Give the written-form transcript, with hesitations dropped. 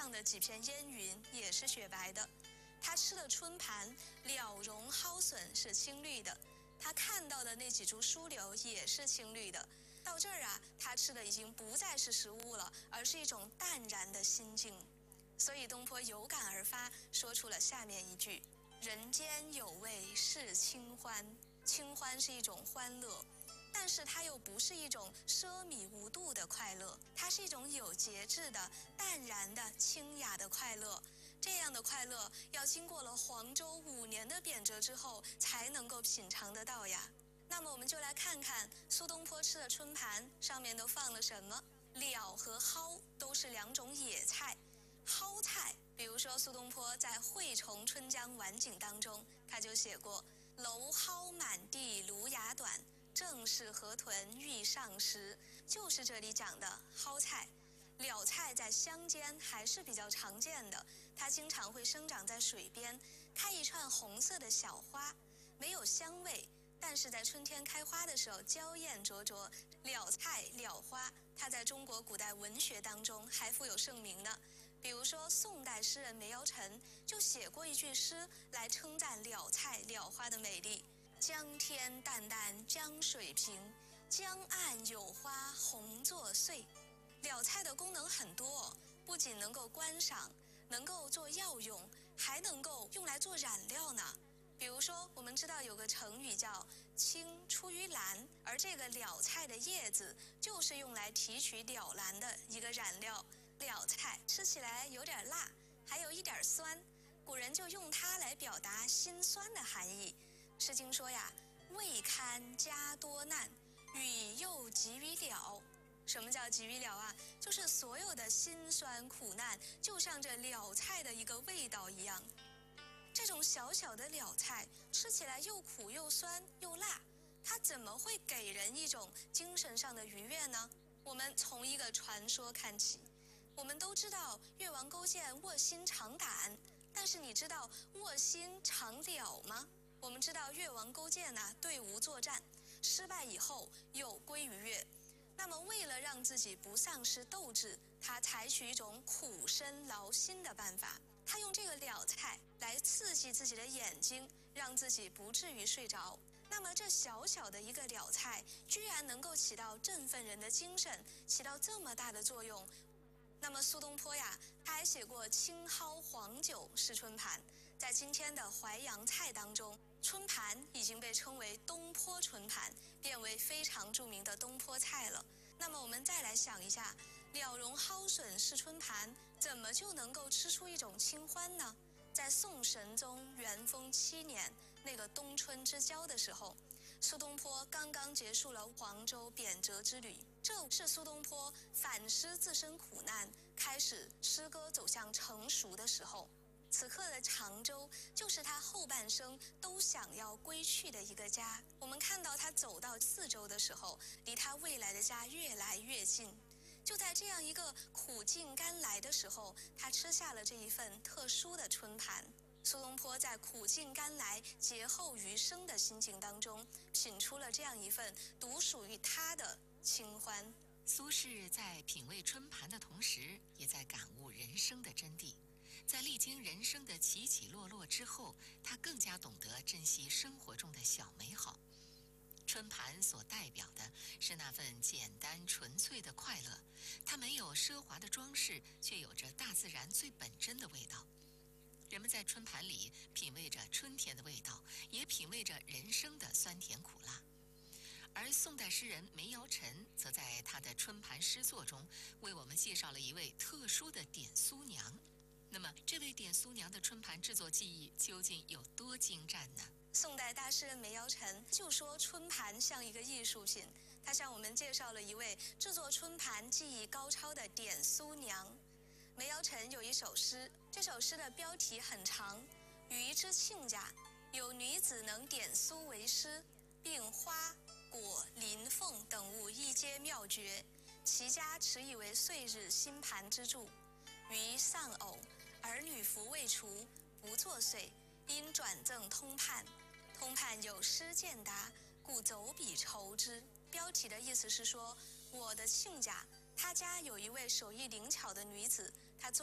上的几片烟云也是雪白的。他吃的春盘了茸蒿笋是青绿的，他看到的那几株疏柳也是青绿的。到这儿啊，他吃的已经不再是食物了，而是一种淡然的心境。所以东坡有感而发，说出了下面一句：人间有味是清欢。清欢是一种欢乐，但是它又不是一种奢靡无度的快乐，它是一种有节制的、淡然的、清雅的快乐。这样的快乐要经过了黄州5年的贬谪之后才能够品尝得到呀。那么我们就来看看苏东坡吃的春盘上面都放了什么。了和蒿都是2种野菜。蒿菜，比如说苏东坡在《惠崇春江晚景》当中，他就写过：蒌蒿满地芦芽短，正是河豚欲上时。就是这里讲的蒿菜。了菜在乡间还是比较常见的，它经常会生长在水边，开一串红色的小花，没有香味，但是在春天开花的时候娇艳灼灼。了菜了花，它在中国古代文学当中还富有盛名呢。比如说宋代诗人梅尧臣就写过一句诗来称赞了菜了花的美丽：江天淡淡江水平，江岸有花红作穗。了菜的功能很多，不仅能够观赏，能够做药用，还能够用来做染料呢。比如说我们知道有个成语叫青出于蓝，而这个了菜的叶子就是用来提取了蓝的一个染料。了菜吃起来有点辣，还有一点酸，古人就用它来表达辛酸的含义。诗经说呀：未堪家多难，与又及于了。什么叫及于了啊？就是所有的辛酸苦难就像这了菜的一个味道一样。这种小小的了菜吃起来又苦又酸又辣，它怎么会给人一种精神上的愉悦呢？我们从一个传说看起。我们都知道越王勾践卧薪尝胆，但是你知道卧薪尝了吗？我们知道越王勾践呢，对吴作战失败以后又归于越。那么为了让自己不丧失斗志，他采取一种苦身劳心的办法，他用这个了菜来刺激自己的眼睛，让自己不至于睡着。那么这小小的一个了菜居然能够起到振奋人的精神，起到这么大的作用。那么苏东坡呀，他还写过青蒿黄酒是春盘。在今天的淮扬菜当中，春盘已经被称为东坡春盘，变为非常著名的东坡菜了。那么我们再来想一下，了茸蒿笋是春盘，怎么就能够吃出一种清欢呢？在宋神宗元丰7年那个冬春之交的时候，苏东坡刚刚结束了黄州贬谪之旅，这是苏东坡反思自身苦难，开始诗歌走向成熟的时候。此刻的常州就是他后半生都想要归去的一个家。我们看到他走到四周的时候，离他未来的家越来越近。就在这样一个苦尽甘来的时候，他吃下了这一份特殊的春盘。苏东坡在苦尽甘来、劫后余生的心境当中，品出了这样一份独属于他的清欢。 苏轼在品味春盘的同时，也在感悟人生的真谛。在历经人生的起起落落之后，他更加懂得珍惜生活中的小美好。春盘所代表的是那份简单纯粹的快乐，它没有奢华的装饰，却有着大自然最本真的味道。人们在春盘里品味着春天的味道，也品味着人生的酸甜苦辣。而宋代诗人梅尧臣则在他的春盘诗作中为我们介绍了一位特殊的点酥娘。那么这位点酥娘的春盘制作技艺究竟有多精湛呢？ 宋代大诗人梅尧臣就说春盘像一个艺术品，他向我们介绍了一位制作春盘技艺高超的点酥娘。梅尧臣有一首诗，这首诗的标题很长：余之亲家，有女子能点酥为师，并花果麟凤等物一皆妙绝，其家持以为岁日新盘之助。余丧偶，儿女服未除，不作祟，因转赠通判。通判有诗见答，故走笔酬之。标题的意思是说，我的亲家他家有一位手艺灵巧的女子，